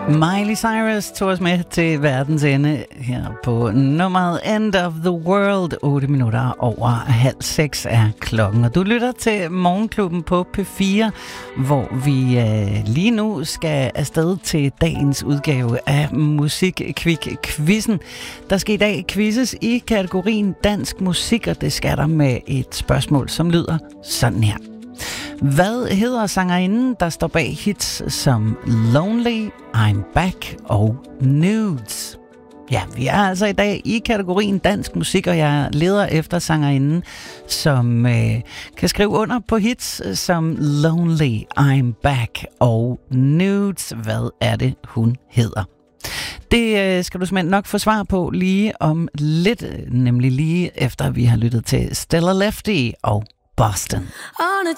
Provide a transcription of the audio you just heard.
Miley Cyrus tog os med til verdens ende her på nummeret End of the World. 8 minutter over 5:30 er klokken, og du lytter til Morgenklubben på P4, hvor vi lige nu skal afsted til dagens udgave af Musikkvik-quizzen. Der skal i dag quizzes i kategorien dansk musik, og det skal der med et spørgsmål, som lyder sådan her. Hvad hedder sangerinden, der står bag hits som Lonely, I'm Back og Nudes? Ja, vi er altså i dag i kategorien dansk musik, og jeg leder efter sangerinden, som kan skrive under på hits som Lonely, I'm Back og Nudes. Hvad er det, hun hedder? Det skal du simpelthen nok få svar på lige om lidt, nemlig lige efter vi har lyttet til Stella Lefty og Boston. On a